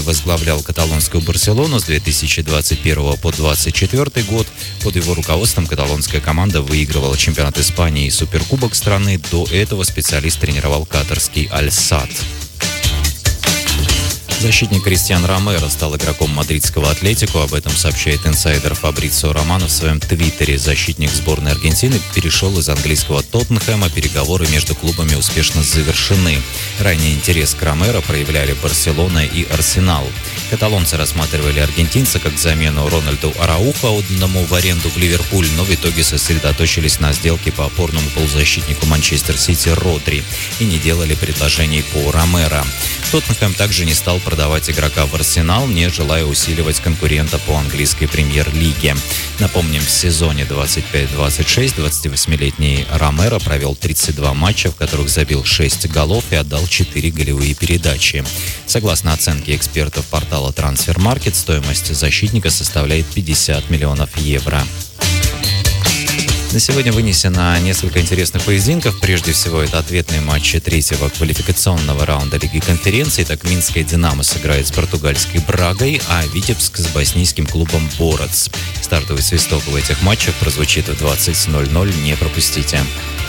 Возглавлял каталонскую «Барселону» с 2021 по 2024 год. Под его руководством каталонская команда выигрывала чемпионат Испании и суперкубок страны. До этого специалист тренировал катарский «Аль-Сад». Защитник Кристиан Ромеро стал игроком мадридского «Атлетико». Об этом сообщает инсайдер Фабрицио Романо в своем твиттере. Защитник сборной Аргентины перешел из английского «Тоттенхэма». Переговоры между клубами успешно завершены. Ранее интерес к Ромеро проявляли «Барселона» и «Арсенал». Каталонцы рассматривали аргентинца как замену Рональду Араухо, отданному в аренду в Ливерпуль, но в итоге сосредоточились на сделке по опорному полузащитнику Манчестер Сити Родри и не делали предложений по Ромеро. Тоттенхэм также не стал продавать игрока в «Арсенал», не желая усиливать конкурента по английской премьер-лиге. Напомним, в сезоне 25-26 28-летний Ромеро провел 32 матча, в которых забил 6 голов и отдал 4 голевые передачи. Согласно оценке экспертов портала Transfermarkt, стоимость защитника составляет 50 миллионов евро. На сегодня вынесено несколько интересных поединков. Прежде всего, это ответные матчи третьего квалификационного раунда Лиги конференции. Так, Минская «Динамо» сыграет с португальской «Брагой», а Витебск с боснийским клубом «Борец». Стартовый свисток в этих матчах прозвучит в 20:00. Не пропустите.